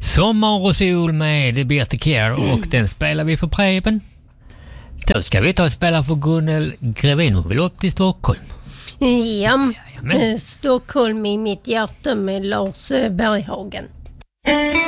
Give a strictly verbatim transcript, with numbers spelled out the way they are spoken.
Sommar och sol med Birte Kjær och den spelar vi för Preben. Då ska vi ta och spela för Gunnel Grevin. Hon vill upp till Stockholm. Ja, Jajamän. Stockholm i mitt hjärta med Lars Berghagen.